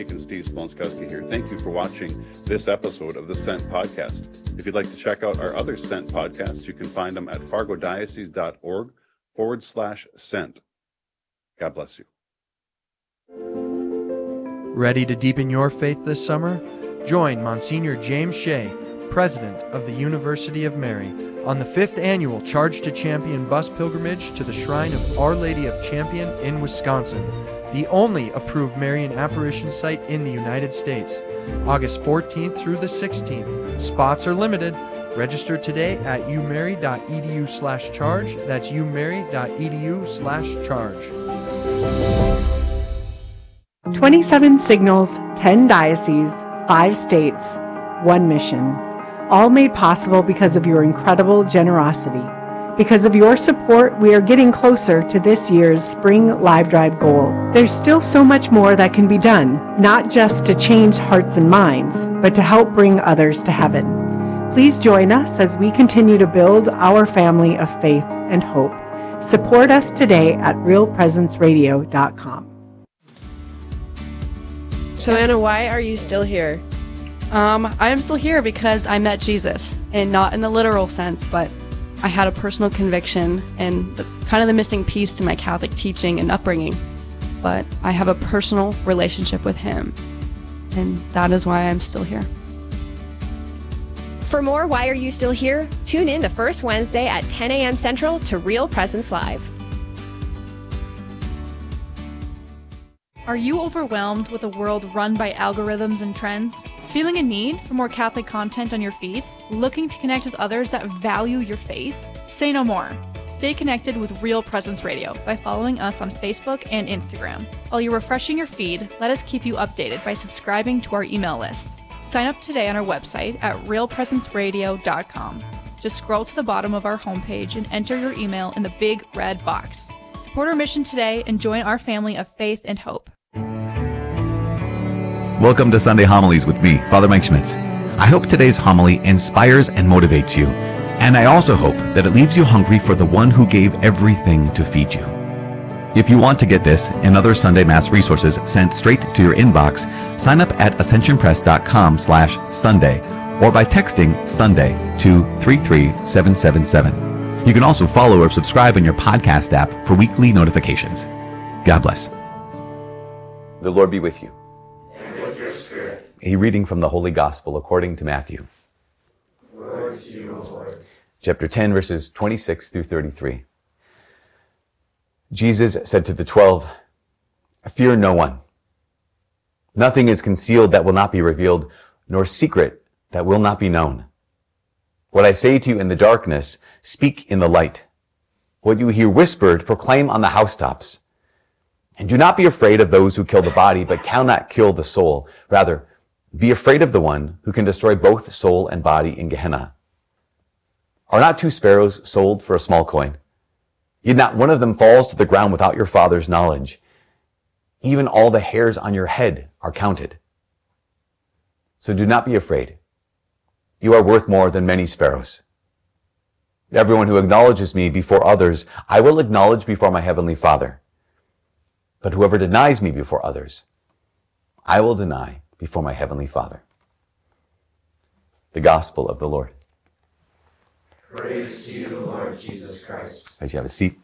Deacon Steve Splonskowski here. Thank you for watching this episode of the Sent Podcast. If you'd like to check out our other Sent podcasts, you can find them at fargodiocese.org/Sent. God bless you. Ready to deepen your faith this summer? Join Monsignor James Shea, President of the University of Mary, on the 5th annual Charge to Champion bus pilgrimage to the Shrine of Our Lady of Champion in Wisconsin, the only approved Marian apparition site in the United States. August 14th through the 16th. Spots are limited. Register today at umary.edu/charge. That's umary.edu/charge. 27 signals, 10 dioceses, 5 states, 1 mission. All made possible because of your incredible generosity. Because of your support, we are getting closer to this year's Spring Live Drive goal. There's still so much more that can be done, not just to change hearts and minds, but to help bring others to heaven. Please join us as we continue to build our family of faith and hope. Support us today at realpresenceradio.com. So Anna, why are you still here? I am still here because I met Jesus, and not in the literal sense, but I had a personal conviction and kind of the missing piece to my Catholic teaching and upbringing. But I have a personal relationship with him, and that is why I'm still here. For more Why Are You Still Here? Tune in the first Wednesday at 10 a.m. Central to Real Presence Live. Are you overwhelmed with a world run by algorithms and trends? Feeling a need for more Catholic content on your feed? Looking to connect with others that value your faith? Say no more. Stay connected with Real Presence Radio by following us on Facebook and Instagram. While you're refreshing your feed, let us keep you updated by subscribing to our email list. Sign up today on our website at realpresenceradio.com. Just scroll to the bottom of our homepage and enter your email in the big red box. Support our mission today and join our family of faith and hope. Welcome to Sunday Homilies with me, Father Mike Schmitz. I hope today's homily inspires and motivates you, and I also hope that it leaves you hungry for the one who gave everything to feed you. If you want to get this and other Sunday Mass resources sent straight to your inbox, sign up at ascensionpress.com/Sunday or by texting Sunday to 33777. You can also follow or subscribe in your podcast app for weekly notifications. God bless. The Lord be with you. And with your spirit. A reading from the Holy Gospel according to Matthew. Glory to you, O Lord. Chapter 10, verses 26 through 33. Jesus said to the 12, "Fear no one. Nothing is concealed that will not be revealed, nor secret that will not be known. What I say to you in the darkness, speak in the light. What you hear whispered, proclaim on the housetops. And do not be afraid of those who kill the body, but cannot kill the soul. Rather, be afraid of the one who can destroy both soul and body in Gehenna. Are not 2 sparrows sold for a small coin? Yet not one of them falls to the ground without your Father's knowledge. Even all the hairs on your head are counted. So do not be afraid. You are worth more than many sparrows. Everyone who acknowledges me before others, I will acknowledge before my heavenly Father. But whoever denies me before others, I will deny before my heavenly Father." The Gospel of the Lord. Praise to you, Lord Jesus Christ. As you have a seat.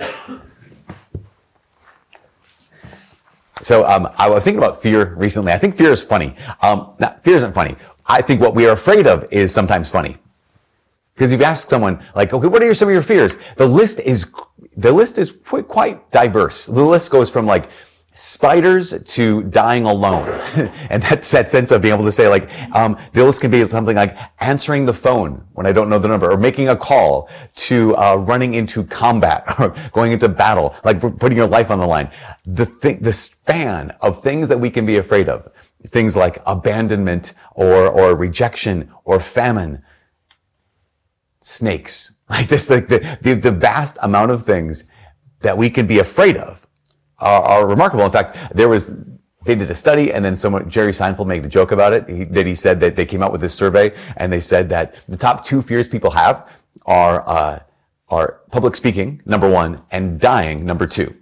So I was thinking about fear recently. I think fear is funny. Fear isn't funny. I think what we are afraid of is sometimes funny. Because if you ask someone, like, okay, what are some of your fears? The list is quite diverse. The list goes from like spiders to dying alone. And that's that sense of being able to say like, the list can be something like answering the phone when I don't know the number, or making a call, to running into combat or going into battle, like putting your life on the line. The span of things that we can be afraid of, things like abandonment or rejection or famine, snakes, like this, like the vast amount of things that we can be afraid of are remarkable. In fact, they did a study, and then Jerry Seinfeld made a joke about it. He said that they came out with this survey, and they said that the top 2 fears people have are public speaking, number 1, and dying, number 2.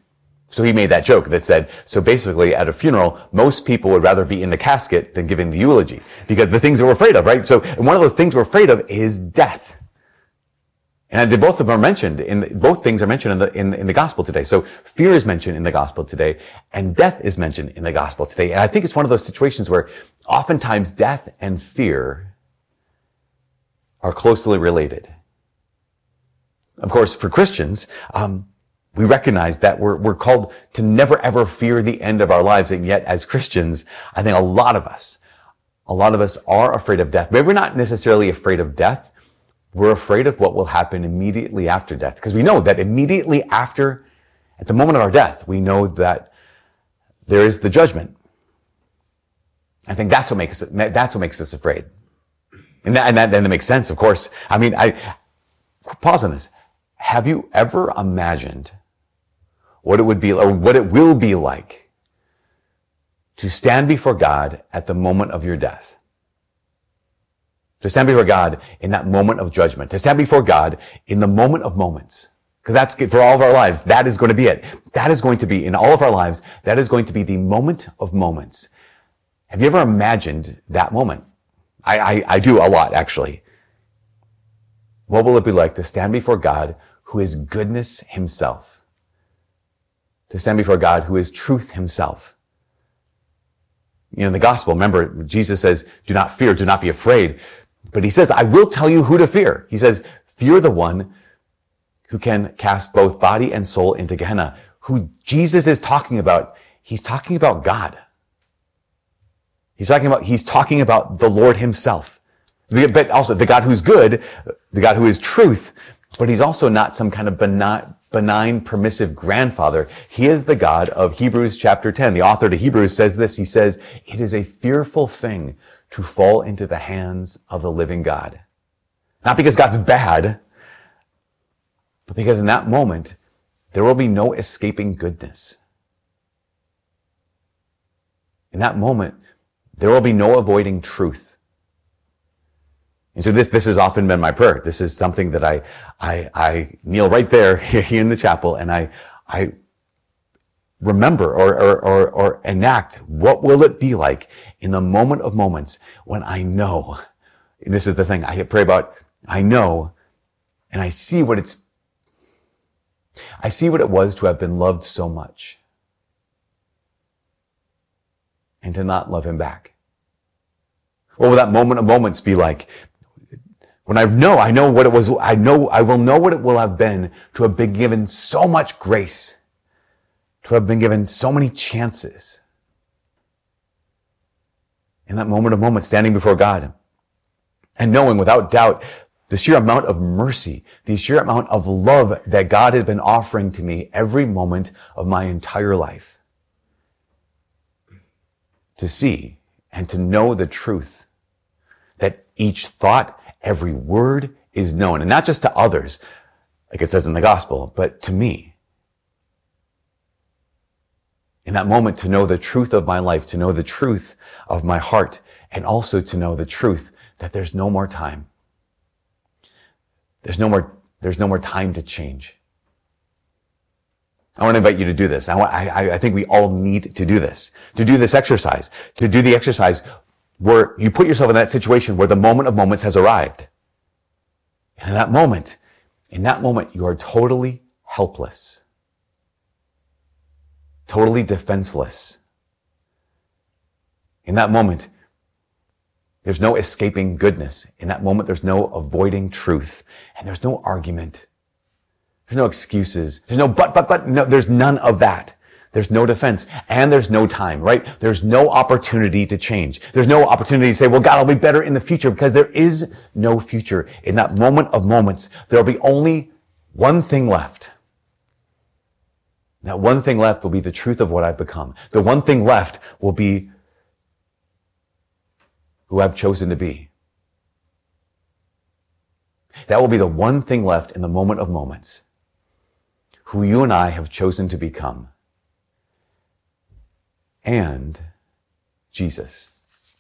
So he made that joke that said, so basically at a funeral, most people would rather be in the casket than giving the eulogy because the things that we're afraid of, right? So, and one of those things we're afraid of is death. And both of them are mentioned both things are mentioned in the gospel today. So fear is mentioned in the gospel today and death is mentioned in the gospel today. And I think it's one of those situations where oftentimes death and fear are closely related. Of course, for Christians, we recognize that we're called to never ever fear the end of our lives. And yet as Christians, I think a lot of us are afraid of death. Maybe we're not necessarily afraid of death. We're afraid of what will happen immediately after death. Because we know that immediately after, at the moment of our death, we know that there is the judgment. I think that's what makes us afraid. And that makes sense, of course. I mean, pause on this. Have you ever imagined what it would be, or what it will be like to stand before God at the moment of your death? To stand before God in that moment of judgment. To stand before God in the moment of moments. Because that's for all of our lives. That is going to be it. That is going to be, in all of our lives, that is going to be the moment of moments. Have you ever imagined that moment? I do a lot, actually. What will it be like to stand before God who is goodness himself? To stand before God who is truth himself. You know, in the gospel, remember, Jesus says, do not fear, do not be afraid. But he says, I will tell you who to fear. He says, fear the one who can cast both body and soul into Gehenna. Who Jesus is talking about, he's talking about God. He's talking about the Lord himself. But also the God who's good, the God who is truth, but he's also not some kind of benign, permissive grandfather. He is the God of Hebrews chapter 10. The author to Hebrews says this. He says, it is a fearful thing to fall into the hands of the living God. Not because God's bad, but because in that moment, there will be no escaping goodness. In that moment, there will be no avoiding truth. And so this has often been my prayer. This is something that I kneel right there here in the chapel and I remember or enact what will it be like in the moment of moments when I know, and this is the thing I pray about, I know and I see what it was to have been loved so much and to not love him back. What will that moment of moments be like? When I know what it was, I will know what it will have been to have been given so much grace, to have been given so many chances. In that moment of moments, standing before God and knowing without doubt the sheer amount of mercy, the sheer amount of love that God has been offering to me every moment of my entire life. To see and to know the truth that each thought, every word is known, and not just to others, like it says in the gospel, but to me. In that moment, to know the truth of my life, to know the truth of my heart, and also to know the truth that there's no more time. There's no more time to change. I want to invite you to do this. I think we all need to do this exercise, to do the exercise where you put yourself in that situation where the moment of moments has arrived. And in that moment, you are totally helpless, totally defenseless. In that moment, there's no escaping goodness. In that moment, there's no avoiding truth, and there's no argument. There's no excuses. There's no but, no, there's none of that. There's no defense and there's no time, right? There's no opportunity to change. There's no opportunity to say, well, God, I'll be better in the future, because there is no future. In that moment of moments, there'll be only one thing left. That one thing left will be the truth of what I've become. The one thing left will be who I've chosen to be. That will be the one thing left in the moment of moments. Who you and I have chosen to become. And Jesus.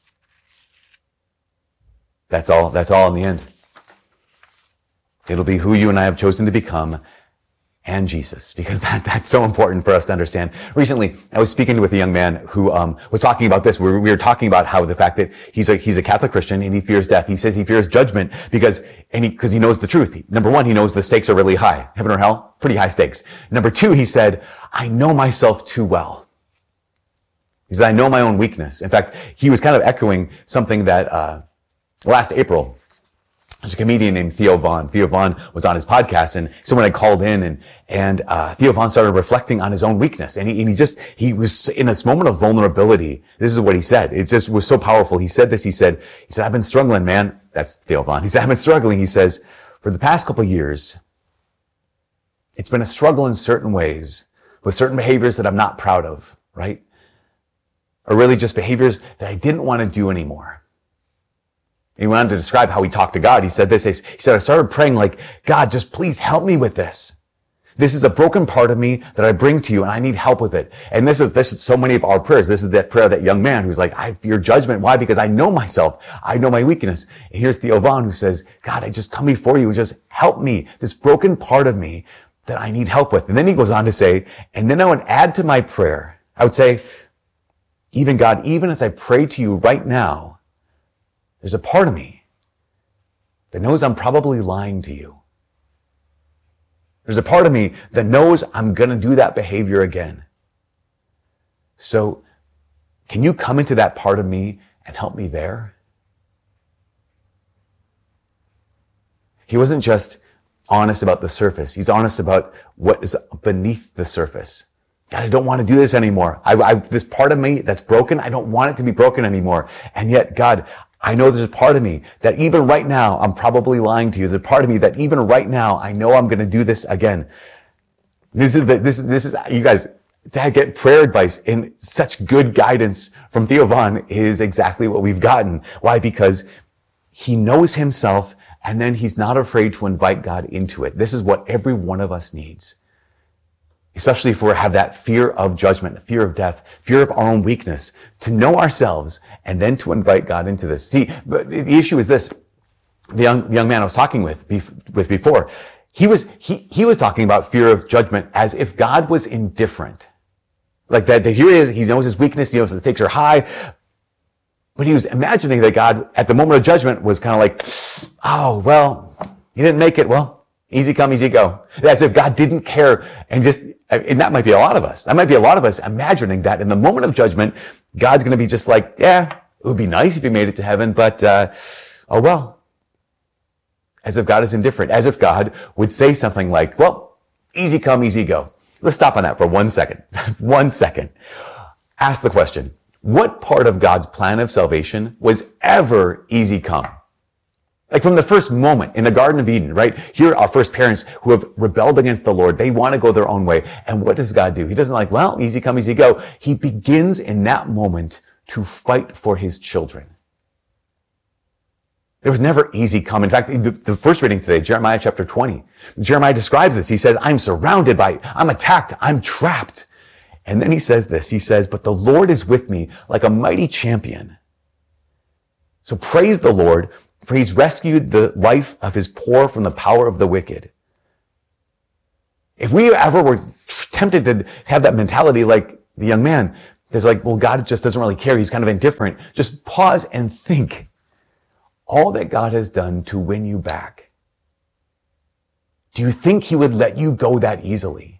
That's all in the end. It'll be who you and I have chosen to become and Jesus, because that's so important for us to understand. Recently, I was speaking with a young man who was talking about this. We were talking about how the fact that he's a Catholic Christian and he fears death. He says he fears judgment because he knows the truth. Number one, he knows the stakes are really high. Heaven or hell, pretty high stakes. Number two, he said, I know myself too well. He said, I know my own weakness. In fact, he was kind of echoing something that last April, there's a comedian named Theo Vaughn. Theo Vaughn was on his podcast, and someone had called in, and Theo Vaughn started reflecting on his own weakness. And he was in this moment of vulnerability. This is what he said. It just was so powerful. He said this. He said, I've been struggling, man. That's Theo Vaughn. He said, I've been struggling. He says, for the past couple of years, it's been a struggle in certain ways with certain behaviors that I'm not proud of, right? Or really just behaviors that I didn't want to do anymore. He went on to describe how he talked to God. He said this, he said, I started praying like, God, just please help me with this. This is a broken part of me that I bring to you and I need help with it. And this is so many of our prayers. This is that prayer of that young man who's like, I fear judgment. Why? Because I know myself. I know my weakness. And here's Theo Vaughn who says, God, I just come before you and just help me. This broken part of me that I need help with. And then he goes on to say, and then I would add to my prayer. I would say, even God, even as I pray to you right now, there's a part of me that knows I'm probably lying to you. There's a part of me that knows I'm going to do that behavior again. So can you come into that part of me and help me there? He wasn't just honest about the surface. He's honest about what is beneath the surface. God, I don't want to do this anymore. This part of me that's broken, I don't want it to be broken anymore. And yet, God, I know there's a part of me that even right now, I'm probably lying to you. There's a part of me that even right now, I know I'm going to do this again. This is, you guys, to get prayer advice and such good guidance from Theo Vaughn is exactly what we've gotten. Why? Because he knows himself and then he's not afraid to invite God into it. This is what every one of us needs. Especially if we have that fear of judgment, the fear of death, fear of our own weakness, to know ourselves and then to invite God into this. See, but the issue is this. The young man I was talking with before, he was talking about fear of judgment as if God was indifferent. Like that here he is, he knows his weakness, he knows the stakes are high, but he was imagining that God at the moment of judgment was kind of like, oh, well, you didn't make it, well, easy come, easy go. As if God didn't care and that might be a lot of us. That might be a lot of us imagining that in the moment of judgment, God's going to be just like, yeah, it would be nice if you made it to heaven, but, oh well. As if God is indifferent. As if God would say something like, well, easy come, easy go. Let's stop on that for 1 second. 1 second. Ask the question, what part of God's plan of salvation was ever easy come? Like from the first moment in the Garden of Eden, right? Here are our first parents who have rebelled against the Lord. They want to go their own way. And what does God do? He doesn't like, well, easy come, easy go. He begins in that moment to fight for his children. There was never easy come. In fact, the first reading today, Jeremiah chapter 20, Jeremiah describes this. He says, I'm surrounded I'm attacked, I'm trapped. And then he says this, he says, but the Lord is with me like a mighty champion. So praise the Lord, for he's rescued the life of his poor from the power of the wicked. If we ever were tempted to have that mentality like the young man, there's like, well, God just doesn't really care. He's kind of indifferent. Just pause and think all that God has done to win you back. Do you think he would let you go that easily?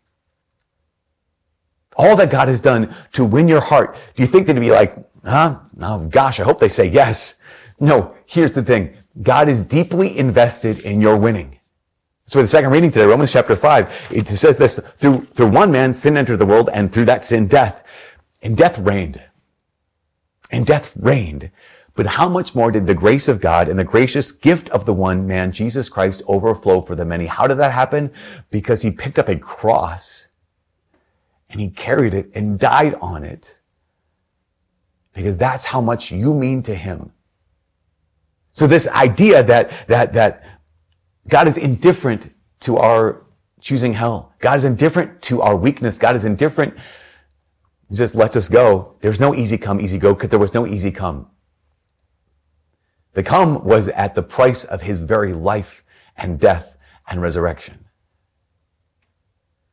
All that God has done to win your heart. Do you think that he'd be like, oh gosh, I hope they say yes. No, here's the thing. God is deeply invested in your winning. So the second reading today, Romans chapter 5, it says this, through one man, sin entered the world, and through that sin, death. And death reigned. And death reigned. But how much more did the grace of God and the gracious gift of the one man, Jesus Christ, overflow for the many? How did that happen? Because he picked up a cross and he carried it and died on it. Because that's how much you mean to him. So this idea that God is indifferent to our choosing hell. God is indifferent to our weakness. God is indifferent. Just lets us go. There's no easy come, easy go, because there was no easy come. The come was at the price of his very life and death and resurrection.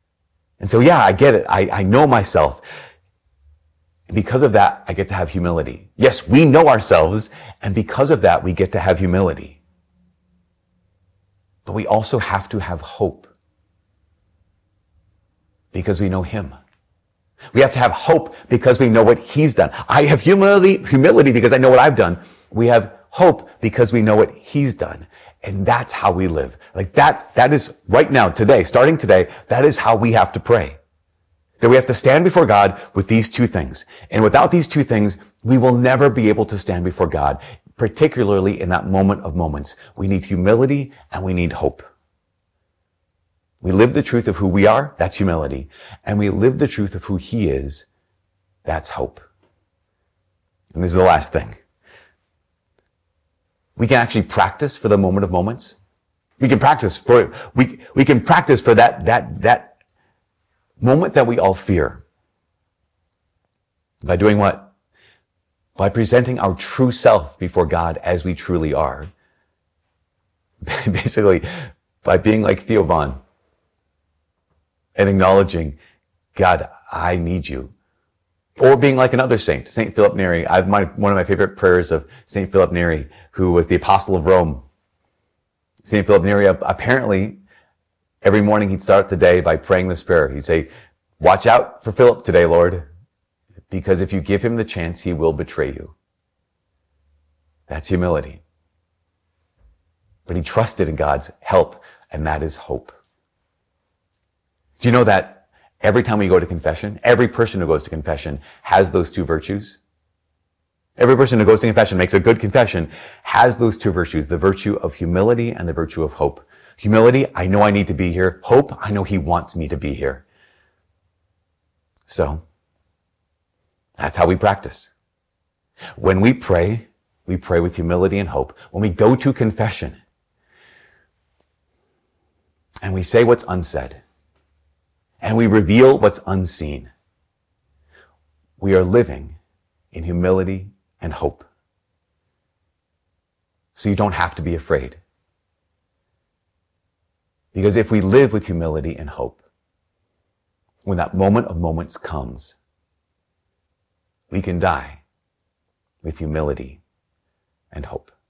And so, yeah, I get it. I know myself. And because of that, I get to have humility. Yes, we know ourselves, and because of that, we get to have humility. But we also have to have hope because we know him. We have to have hope because we know what he's done. I have humility because I know what I've done. We have hope because we know what he's done. And that's how we live. Like that is right now, today, starting today, that is how we have to pray. That we have to stand before God with these two things. And without these two things, we will never be able to stand before God, particularly in that moment of moments. We need humility and we need hope. We live the truth of who we are, that's humility. And we live the truth of who he is, that's hope. And this is the last thing. We can actually practice for the moment of moments. We can practice for that moment that we all fear. By doing what? By presenting our true self before God as we truly are. Basically, by being like Theo Von and acknowledging, God, I need you. Or being like another saint, St. Philip Neri. One of my favorite prayers of St. Philip Neri, who was the apostle of Rome. St. Philip Neri, apparently, every morning he'd start the day by praying this prayer. He'd say, watch out for Philip today, Lord, because if you give him the chance, he will betray you. That's humility. But he trusted in God's help, and that is hope. Do you know that every time we go to confession, every person who goes to confession has those two virtues? Every person who goes to confession, makes a good confession, has those two virtues, the virtue of humility and the virtue of hope. Humility, I know I need to be here. Hope, I know he wants me to be here. So, that's how we practice. When we pray with humility and hope. When we go to confession and we say what's unsaid and we reveal what's unseen, we are living in humility and hope. So you don't have to be afraid. Because if we live with humility and hope, when that moment of moments comes, we can die with humility and hope.